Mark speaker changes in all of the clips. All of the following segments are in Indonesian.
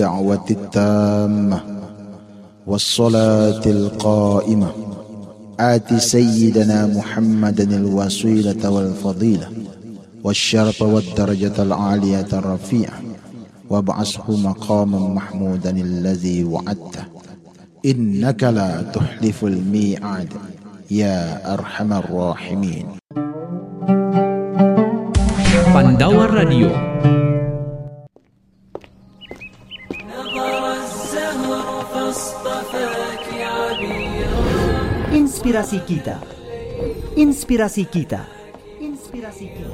Speaker 1: الدعوة التامة والصلاة القائمة آت سيدنا محمدا الوسيلة والفضيلة والشرف والدرجة العالية الرفيعة وابعثه مقاما محمودا الذي وعدته إنك لا تخلف الميعاد يا أرحم الراحمين.
Speaker 2: Pandawa Radio.
Speaker 3: Inspirasi kita. Inspirasi kita. Inspirasi kita.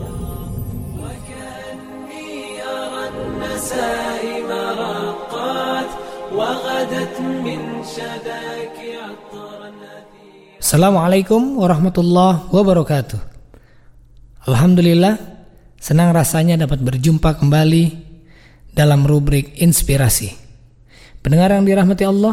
Speaker 4: Assalamualaikum warahmatullahi wabarakatuh. Alhamdulillah, senang rasanya dapat berjumpa kembali dalam rubrik Inspirasi. Pendengar yang dirahmati Allah,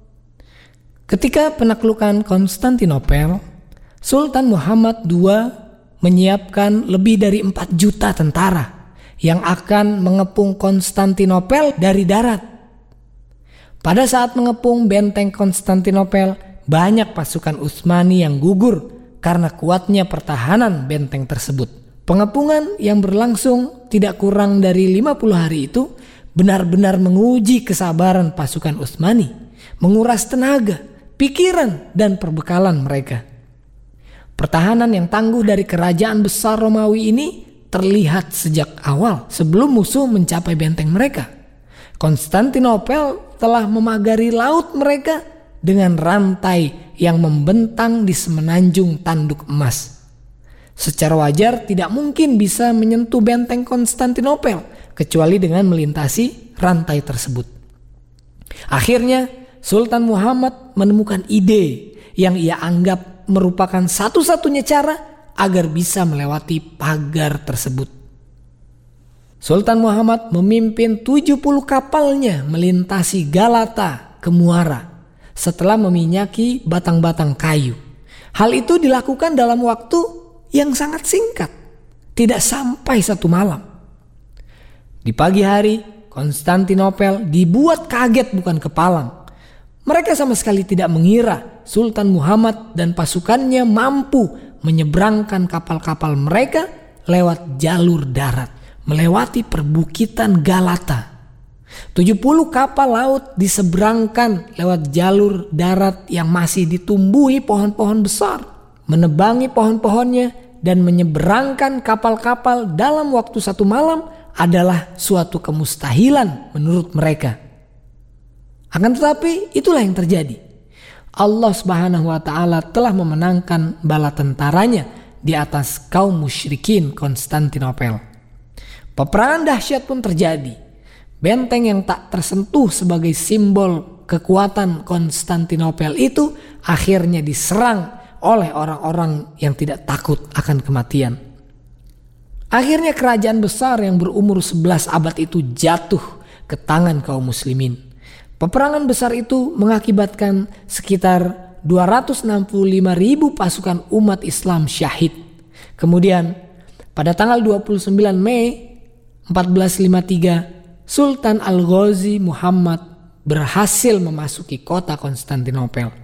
Speaker 4: ketika penaklukan Konstantinopel, Sultan Muhammad II menyiapkan lebih dari 4 juta tentara yang akan mengepung Konstantinopel dari darat. Pada saat mengepung benteng Konstantinopel, banyak pasukan Utsmani yang gugur karena kuatnya pertahanan benteng tersebut. Pengepungan yang berlangsung tidak kurang dari 50 hari itu benar-benar menguji kesabaran pasukan Utsmani, menguras tenaga, pikiran, dan perbekalan mereka. Pertahanan yang tangguh dari kerajaan besar Romawi ini terlihat sejak awal sebelum musuh mencapai benteng mereka. Konstantinopel telah memagari laut mereka dengan rantai yang membentang di semenanjung tanduk emas. Secara wajar tidak mungkin bisa menyentuh benteng Konstantinopel kecuali dengan melintasi rantai tersebut. Akhirnya Sultan Muhammad menemukan ide yang ia anggap merupakan satu-satunya cara agar bisa melewati pagar tersebut. Sultan Muhammad memimpin 70 kapalnya melintasi Galata ke Muara setelah meminyaki batang-batang kayu. Hal itu dilakukan dalam waktu yang sangat singkat, tidak sampai 1 malam. Di pagi hari, Konstantinopel dibuat kaget bukan kepalang. Mereka sama sekali tidak mengira Sultan Muhammad dan pasukannya mampu menyeberangkan kapal-kapal mereka lewat jalur darat, melewati perbukitan Galata. 70 kapal laut diseberangkan lewat jalur darat yang masih ditumbuhi pohon-pohon besar, menebangi pohon-pohonnya dan menyeberangkan kapal-kapal dalam waktu 1 malam adalah suatu kemustahilan menurut mereka. Akan tetapi itulah yang terjadi. Allah Subhanahu wa taala telah memenangkan bala tentaranya di atas kaum musyrikin Konstantinopel. Peperangan dahsyat pun terjadi. Benteng yang tak tersentuh sebagai simbol kekuatan Konstantinopel itu akhirnya diserang oleh orang-orang yang tidak takut akan kematian. Akhirnya kerajaan besar yang berumur 11 abad itu jatuh ke tangan kaum muslimin. Peperangan besar itu mengakibatkan sekitar 265.000 pasukan umat Islam syahid. Kemudian pada tanggal 29 Mei 1453, Sultan Al-Ghazi Muhammad berhasil memasuki kota Konstantinopel.